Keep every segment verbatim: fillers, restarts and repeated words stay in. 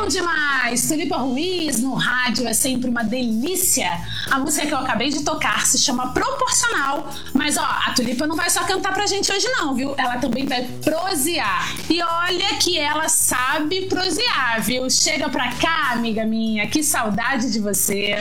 demais! Tulipa Ruiz no rádio é sempre uma delícia. A música que eu acabei de tocar se chama Proporcional. Mas ó, a Tulipa não vai só cantar pra gente hoje não, viu? Ela também vai prosear. E olha que ela sabe prosear, viu? Chega pra cá, amiga minha. Que saudade de você.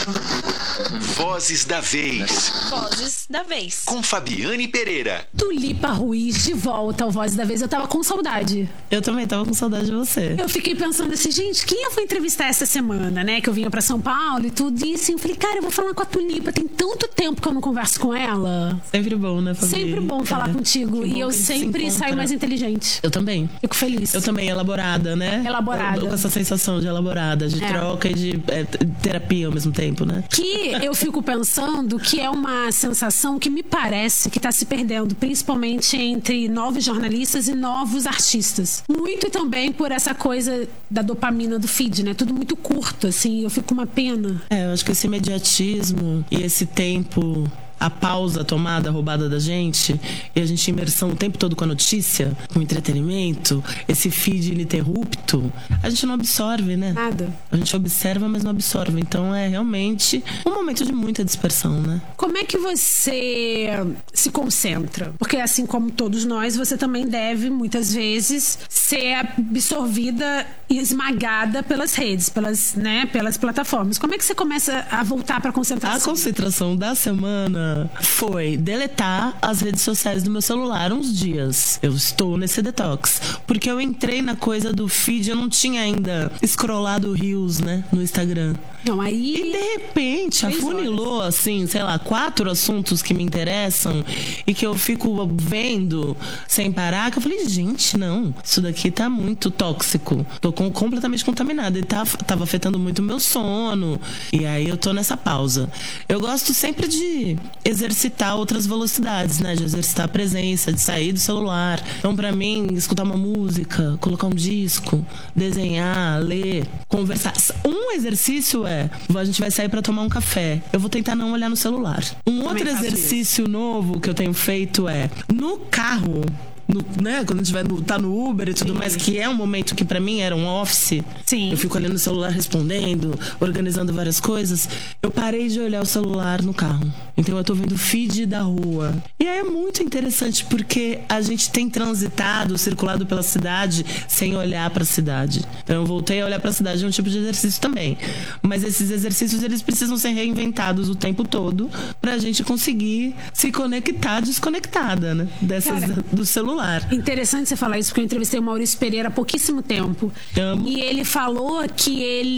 Vozes da Vez. Vozes da Vez. Com Fabiane Pereira. Tulipa Ruiz de volta ao Vozes da Vez. Eu tava com saudade. Eu também tava com saudade de você. Eu fiquei pensando assim, gente, quem eu vou entrevistar essa semana, né? Que eu vinha pra São Paulo e tudo. E assim, eu falei, cara, eu vou falar com a Tulipa. Tem tanto tempo que eu não converso com ela. Sempre bom, né, Fabi? Sempre bom falar é. contigo. E eu sempre se saio mais inteligente. Eu também. Fico feliz. Eu também, elaborada, né? Elaborada. Eu, com essa sensação de elaborada, de é. troca e de é, terapia ao mesmo tempo, né? Que eu fico pensando que é uma sensação que me parece que tá se perdendo, principalmente entre novos jornalistas e novos artistas. Muito também por essa coisa da dopamina do feed, né? Tudo muito curto, assim, eu fico com uma pena. É, eu acho que esse imediatismo e esse tempo... a pausa tomada, roubada da gente, e a gente imersão o tempo todo com a notícia, com o entretenimento, esse feed ininterrupto, a gente não absorve, né? Nada. A gente observa, mas não absorve. Então é realmente um momento de muita dispersão, né? Como é que você se concentra? Porque assim como todos nós, você também deve, muitas vezes, ser absorvida e esmagada pelas redes, pelas, né, pelas plataformas. Como é que você começa a voltar para a concentração? A concentração da semana foi deletar as redes sociais do meu celular uns dias. Eu estou nesse detox. Porque eu entrei na coisa do feed, eu não tinha ainda scrollado Reels, né? No Instagram. Não, aí... E de repente, afunilou, assim, sei lá, quatro assuntos que me interessam e que eu fico vendo sem parar, que eu falei, gente, não, isso daqui tá muito tóxico. Tô com, completamente contaminada. E tá, tava afetando muito o meu sono. E aí eu tô nessa pausa. Eu gosto sempre de exercitar outras velocidades, né? De exercitar a presença, de sair do celular. Então, pra mim, escutar uma música, colocar um disco, desenhar, ler, conversar. Um exercício é, a gente vai sair pra tomar um café. Eu vou tentar não olhar no celular. Um outro exercício novo que eu tenho feito é, no carro... No, né, quando a gente vai no, tá no Uber e tudo Sim. mais, que é um momento que pra mim era um office. Sim. Eu fico ali no celular respondendo, organizando várias coisas. Eu parei de olhar o celular no carro. Então eu tô vendo o feed da rua. E aí é muito interessante porque a gente tem transitado, circulado pela cidade sem olhar pra cidade. Então eu voltei a olhar pra cidade, é um tipo de exercício também. Mas esses exercícios, eles precisam ser reinventados o tempo todo pra gente conseguir se conectar desconectada, né? Dessas, Cara, do celular. Interessante você falar isso, porque eu entrevistei o Maurício Pereira há pouquíssimo tempo. Amo. E ele falou que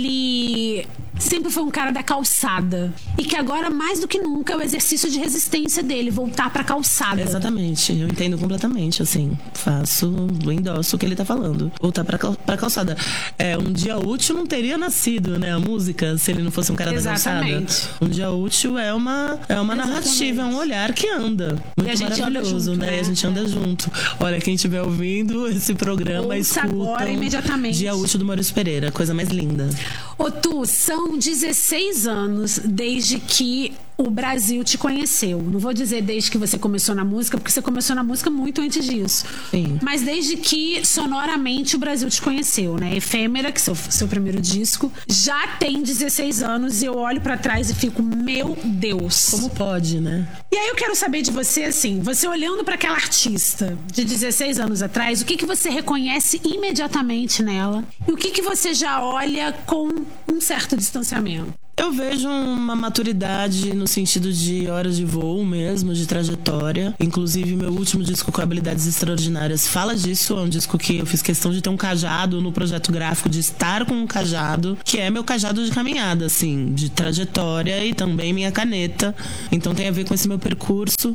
ele sempre foi um cara da calçada. E que agora, mais do que nunca, é o exercício de resistência dele, voltar pra calçada. Exatamente, eu entendo completamente, assim. Faço, endosso o que ele tá falando. Voltar pra, pra calçada. É, um dia útil não teria nascido, né, a música, se ele não fosse um cara Exatamente. da calçada. Um dia útil é uma, é uma narrativa, é um olhar que anda. Muito e a gente maravilhoso, anda junto, né? né? E a gente anda junto. Olha, quem estiver ouvindo esse programa, Ouça escuta. agora, imediatamente. Dia útil do Maurício Pereira, coisa mais linda. Ô, Tu, são dezesseis anos desde que o Brasil te conheceu. Não vou dizer desde que você começou na música, porque você começou na música muito antes disso. Sim. Mas desde que sonoramente o Brasil te conheceu, né? Efêmera, que é seu, seu primeiro disco, já tem dezesseis anos e eu olho pra trás e fico, meu Deus. Como pode, né? E aí eu quero saber de você, assim, você olhando pra aquela artista de dezesseis anos atrás, o que que você reconhece imediatamente nela? E o que que você já olha com um certo distanciamento? Eu vejo uma maturidade no sentido de horas de voo mesmo, de trajetória. Inclusive, meu último disco com Habilidades Extraordinárias fala disso. É um disco que eu fiz questão de ter um cajado no projeto gráfico, de estar com um cajado, que é meu cajado de caminhada, assim, de trajetória e também minha caneta. Então tem a ver com esse meu percurso.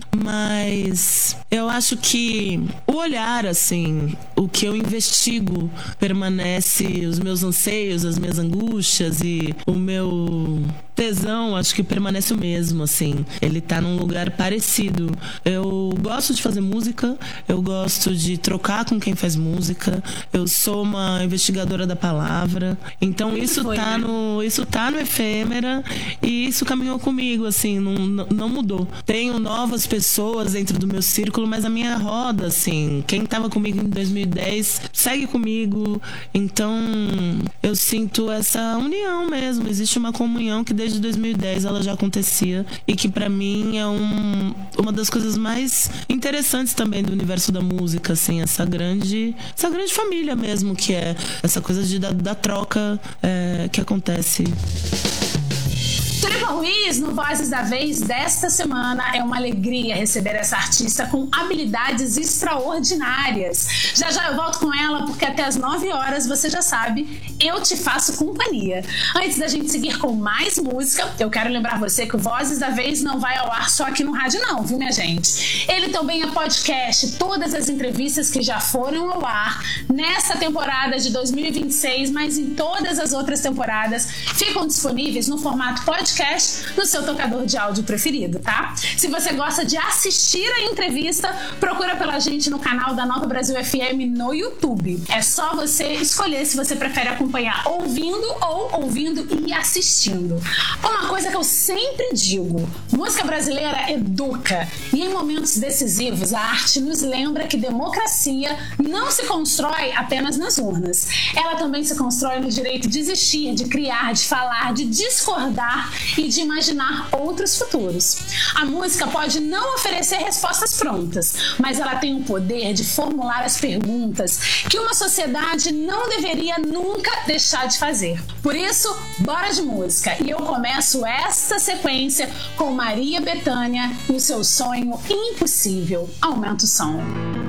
Mas eu acho que o olhar, assim, o que eu investigo permanece, os meus anseios, as minhas angústias e o meu... tesão, acho que permanece o mesmo, assim. Ele tá num lugar parecido. Eu gosto de fazer música, eu gosto de trocar com quem faz música, eu sou uma investigadora da palavra. Então isso Foi, tá né? no isso tá no Efêmera e isso caminhou comigo, assim, não, não mudou. Tenho novas pessoas dentro do meu círculo, mas a minha roda, assim, quem tava comigo em dois mil e dez segue comigo. Então eu sinto essa união mesmo. Existe uma comunhão que desde dois mil e dez ela já acontecia e que pra mim é um, uma das coisas mais interessantes também do universo da música, assim, essa grande, essa grande família mesmo, que é essa coisa de, da, da troca é, que acontece. Tulipa Ruiz, no Vozes da Vez desta semana, é uma alegria receber essa artista com habilidades extraordinárias. Já já eu volto com ela, porque até as nove horas, você já sabe, eu te faço companhia. Antes da gente seguir com mais música, eu quero lembrar você que o Vozes da Vez não vai ao ar só aqui no rádio não, viu, minha gente? Ele também é podcast, todas as entrevistas que já foram ao ar nessa temporada de dois mil e vinte e seis, mas em todas as outras temporadas, ficam disponíveis no formato podcast no seu tocador de áudio preferido, tá? Se você gosta de assistir a entrevista, procura pela gente no canal da Nova Brasil F M no YouTube. É só você escolher se você prefere acompanhar ouvindo ou ouvindo e assistindo. Uma coisa que eu sempre digo, música brasileira educa, e em momentos decisivos a arte nos lembra que democracia não se constrói apenas nas urnas. Ela também se constrói no direito de existir, de criar, de falar, de discordar e de imaginar outros futuros. A música pode não oferecer respostas prontas, mas ela tem o poder de formular as perguntas que uma sociedade não deveria nunca deixar de fazer. Por isso, bora de música! E eu começo esta sequência com Maria Bethânia e o seu sonho impossível. Aumenta o som.